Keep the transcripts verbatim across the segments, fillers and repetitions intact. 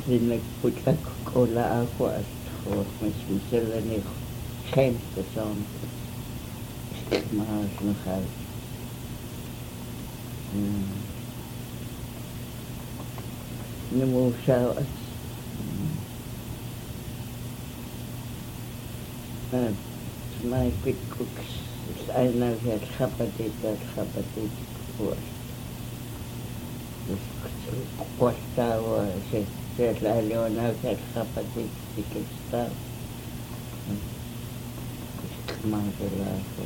Sinagputlakula ako at for mas misala ni James the song. Mahal na kahal. Namo siya at at my quick cooks. I know that kapatid at kapatid ko. Kwartawa siya. Siya lalo na at kapatid si Kristaw. Kumakala ko.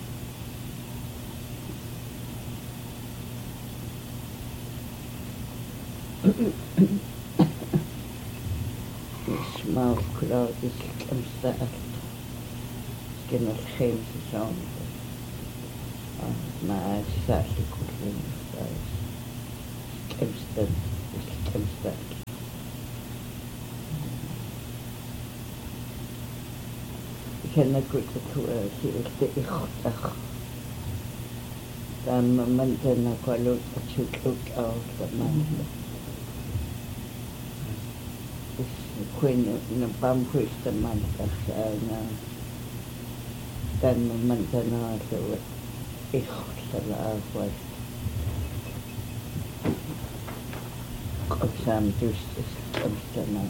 Small crowd is comes that skin of shame to sound. My sassy cooking comes that comes that. Can I go to a the ichotach? Dan momentan na kwalot at chuklok out the man. Queen na bampush the man na dan momentan na so ichot sa laagwas. Kapsam justis kapsaman.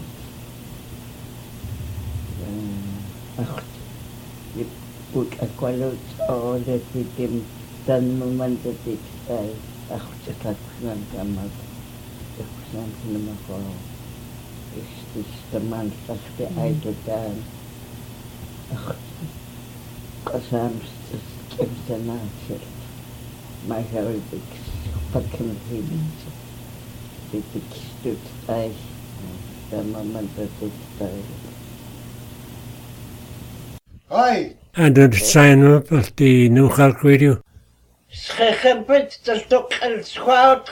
Ach, you put a kwalot all that with him. Dan momentan ay ako sa tatnan kamag. Ako sa naman ko. Is the man sakte aidan. Ako kasam sa kimsa na siya. My heritage pagkamahilin siya. Titikistut ay dan momentan ay. Hi! And to sign up at the New Clark Radio. Schechempet taltok al squad.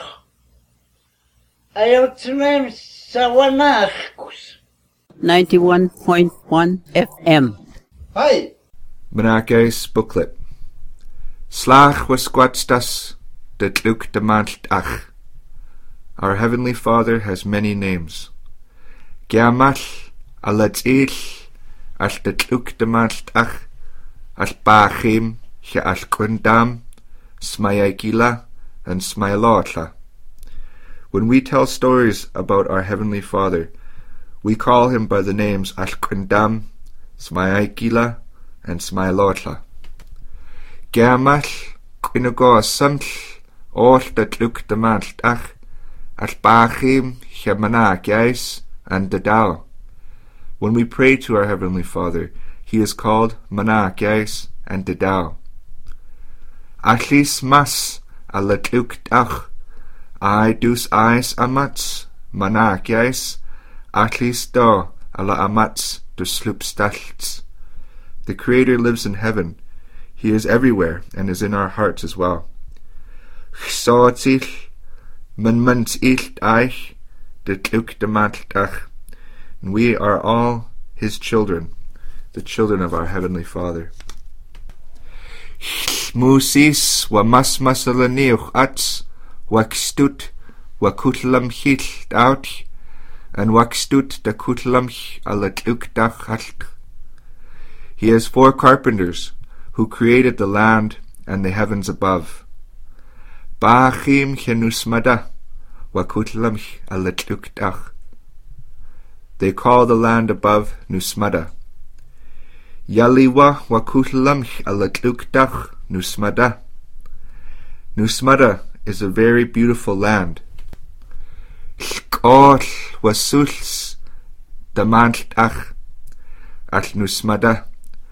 Ayaw tmem sa wanachkus. ninety-one point one F M. Hi! Menakes booklet. Slach was squatstas de tluk de ach. Our Heavenly Father has many names. Giamall alatil al de tluk de ach al bachim ge al kundam. Smayagila and Smailotla. When we tell stories about our Heavenly Father, we call him by the names Ashkundam, Smayagila, and Smailotla. Gamal, Quinago Samtl, All that look the Maltach, Ashbachim, Hemana Gais, and Dadao. When we pray to our Heavenly Father, he is called Mana Gais and Dadao. Atlis mas ala tlukdach, I dus eis amats, manak eis, atlis do ala amats dus slupstalts. The Creator lives in heaven. He is everywhere and is in our hearts as well. Chsotil, men mens ilt eich, de tlukdemaltach, and we are all his children, the children of our Heavenly Father. Musis wa mas masalaniuch ats, wakstut wa kutlam hilt out, and wakstut da kutlam ala tlukdach halt. He has four carpenters who created the land and the heavens above. Bachim chenusmada wa kutlam ala tlukdach. They call the land above Nusmada. Yaliwa wa kutlam ala tlukdach Nusmada. Nusmada is a very beautiful land. Shkol wasuls damantach at Nusmada.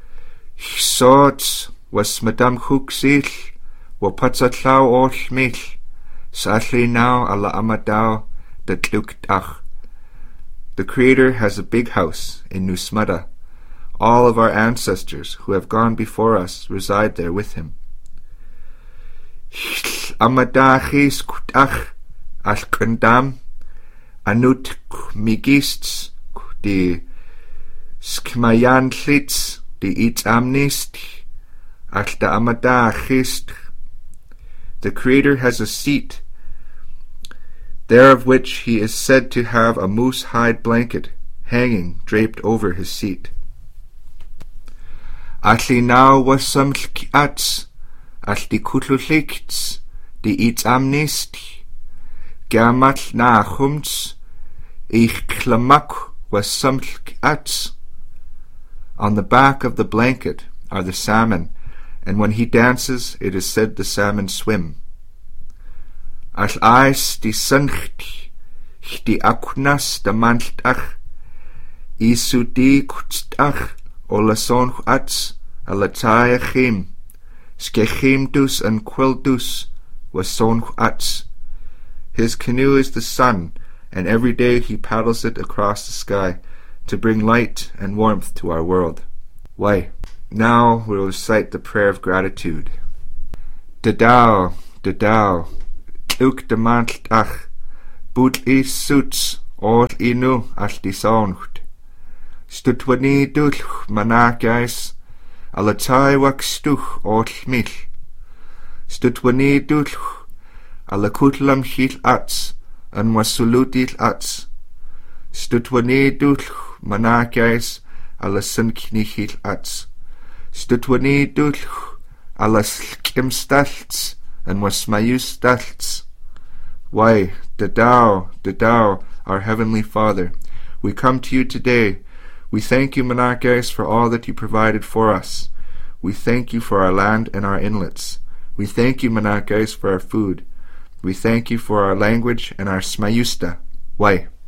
Sots was Madame Huxil wa patsatlau ol mil satli now ala amadao the tlukdach. The Creator has a big house in Nusmada. All of our ancestors who have gone before us reside there with him. Amadachis kutach al kundam anut migists de skmayantlits de it amnist al da amadachist. The Creator has a seat there of which he is said to have a moose-hide blanket hanging draped over his seat. Alli now was some ats, alli kutlulikts, die iets amnesti, gamat na chums, ich klamak was some ats. On the back of the blanket are the salmon, and when he dances, it is said the salmon swim. Al ais die suncht, die aknas de mantach, isu di kutstach, o la son ats, a la taia chim, skechimdus and quildus was son ats. His canoe is the sun, and every day he paddles it across the sky to bring light and warmth to our world. Why, now we will recite the prayer of gratitude. Dadao, dadao, tluk de mantach, boot is suits, all inu al di soncht. Stutwani dulch managais, alatai wak stuch all mil. Stutwani dulch, alakutlam hil ats, and wasulutil ats. Stutwani dulch managais, alasankni hil ats. Stutwani dulch, alaskimstalts, and wasmayustalts. Why, Dadao, Dadao, our Heavenly Father, we come to you today. We thank you, Menachos, for all that you provided for us. We thank you for our land and our inlets. We thank you, Menachos, for our food. We thank you for our language and our smayusta. Why?